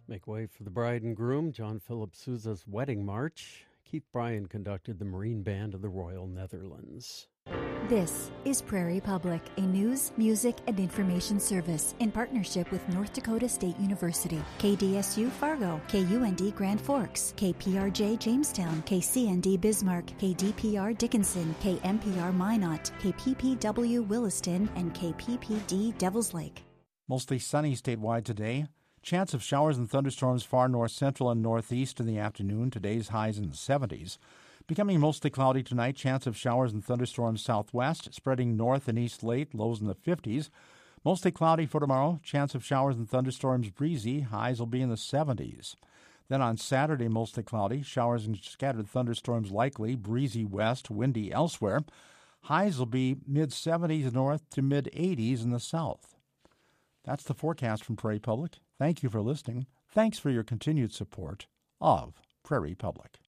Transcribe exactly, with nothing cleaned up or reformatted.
Make way for the bride and groom, John Philip Sousa's wedding march. Keith Bryan conducted the Marine Band of the Royal Netherlands. This is Prairie Public, a news, music, and information service in partnership with North Dakota State University, K D S U Fargo, K U N D Grand Forks, K P R J Jamestown, K C N D Bismarck, K D P R Dickinson, K M P R Minot, K P P W Williston, and K P P D Devils Lake. Mostly sunny statewide today. Chance of showers and thunderstorms far north central and northeast in the afternoon. Today's highs in the seventies. Becoming mostly cloudy tonight. Chance of showers and thunderstorms southwest, spreading north and east late. Lows in the fifties. Mostly cloudy for tomorrow. Chance of showers and thunderstorms breezy. Highs will be in the seventies. Then on Saturday, mostly cloudy. Showers and scattered thunderstorms likely. Breezy west, windy elsewhere. Highs will be mid-seventies north to mid-eighties in the south. That's the forecast from Prairie Public. Thank you for listening. Thanks for your continued support of Prairie Public.